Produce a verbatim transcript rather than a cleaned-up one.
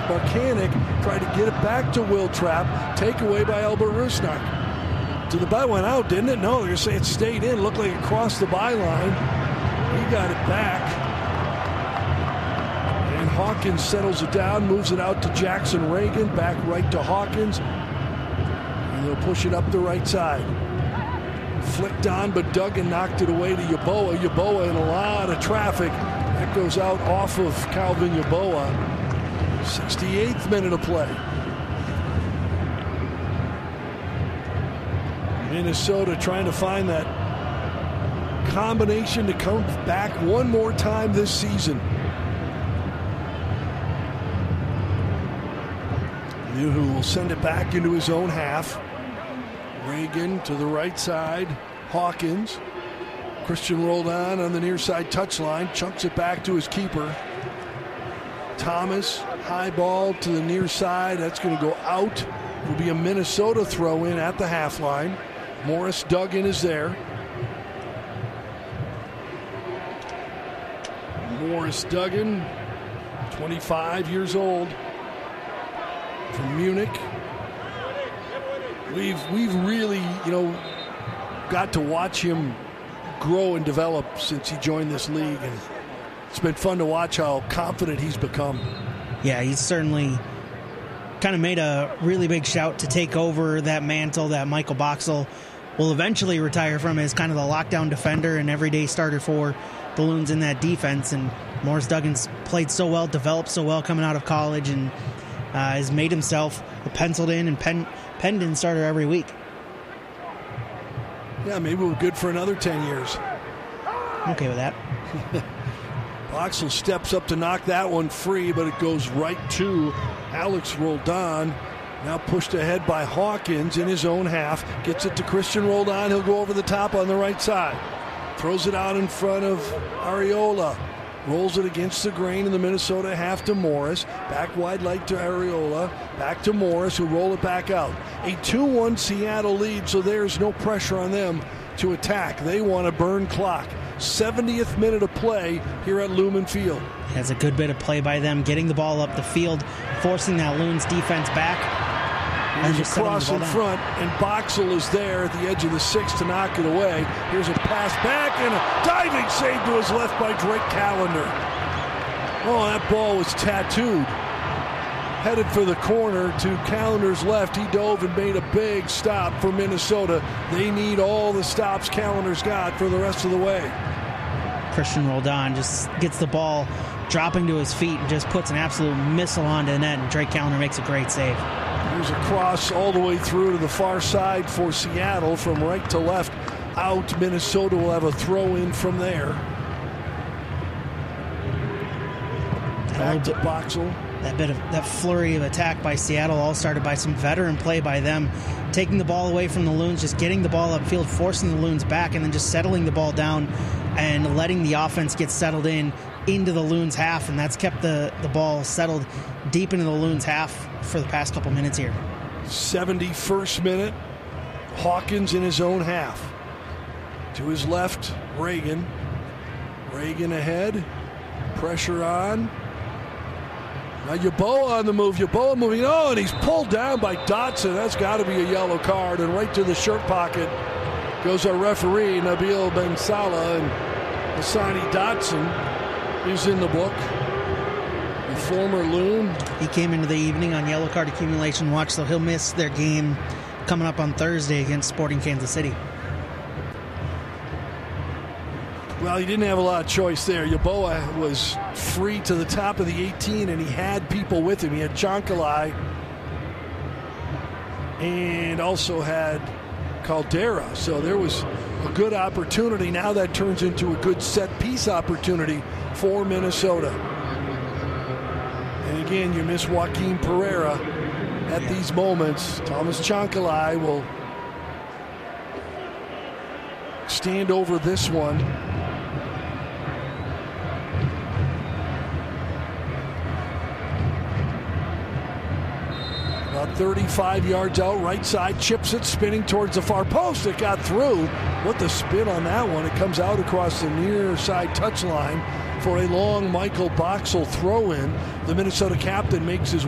Marcanic tried to get it back to Will Trapp. Takeaway by Albert Rusnak. So the ball went out, didn't it? No, they're saying it stayed in. Looked like it crossed the byline. He got it back. And Hawkins settles it down, moves it out to Jackson Reagan. Back right to Hawkins. And they'll push it up the right side. Flicked on, but Duggan knocked it away to Yeboah. Yeboah in a lot of traffic. That goes out off of Calvin Yeboah. sixty-eighth minute of play. Minnesota trying to find that combination to come back one more time this season. Nuhu will send it back into his own half. Reagan to the right side. Hawkins. Christian Roldan on the near side touchline. Chunks it back to his keeper. Thomas, high ball to the near side. That's going to go out. It will be a Minnesota throw in at the half line. Morris Duggan is there. Morris Duggan, twenty-five years old, from Munich. We've we've really, you know, got to watch him grow and develop since he joined this league, and it's been fun to watch how confident he's become. Yeah, he's certainly kind of made a really big shout to take over that mantle that Michael Boxall will eventually retire from as kind of the lockdown defender and everyday starter for the Loons in that defense. And Morris Duggan's played so well, developed so well coming out of college, and uh, has made himself a penciled in and pen, penned in starter every week. Yeah, maybe we're good for another ten years. I'm okay with that. Boxall steps up to knock that one free, but it goes right to Alex Roldan. Now pushed ahead by Hawkins in his own half. Gets it to Christian Roldan. He'll go over the top on the right side. Throws it out in front of Arriola. Rolls it against the grain in the Minnesota half to Morris. Back wide light to Arriola. Back to Morris, who roll it back out. A two one Seattle lead, so there's no pressure on them to attack. They want to burn clock. seventieth minute of play here at Lumen Field. That's a good bit of play by them, getting the ball up the field, forcing that Loons defense back. Here's a cross in front, and Boxall is there at the edge of the six to knock it away. Here's a pass back, and a diving save to his left by Drake Callender. Oh, that ball was tattooed. Headed for the corner to Callender's left. He dove and made a big stop for Minnesota. They need all the stops Callender's got for the rest of the way. Christian Roldan just gets the ball dropping to his feet and just puts an absolute missile onto the net, and Drake Callender makes a great save. There's a cross all the way through to the far side for Seattle from right to left. Out, Minnesota will have a throw in from there. Back to Boxall. That bit of that flurry of attack by Seattle all started by some veteran play by them, taking the ball away from the Loons, just getting the ball upfield, forcing the Loons back, and then just settling the ball down and letting the offense get settled in into the Loons half, and that's kept the, the ball settled deep into the Loons half for the past couple minutes here. seventy-first minute, Hawkins in his own half. To his left, Reagan. Reagan ahead, pressure on. Now Yeboah on the move. Yeboah moving. Oh, and he's pulled down by Dotson. That's got to be a yellow card. And right to the shirt pocket goes our referee, Nabil Ben Salah. And Hassani Dotson is in the book. The former Loon. He came into the evening on yellow card accumulation watch, so he'll miss their game coming up on Thursday against Sporting Kansas City. Well, he didn't have a lot of choice there. Yeboah was free to the top of the eighteen, and he had people with him. He had Chancalay and also had Caldera. So there was a good opportunity. Now that turns into a good set-piece opportunity for Minnesota. And again, you miss Joaquin Pereira at these moments. Thomas Chancalay will stand over this one. About thirty-five yards out, right side, chips it, spinning towards the far post. It got through. What the spin on that one. It comes out across the near side touchline for a long Michael Boxall throw-in. The Minnesota captain makes his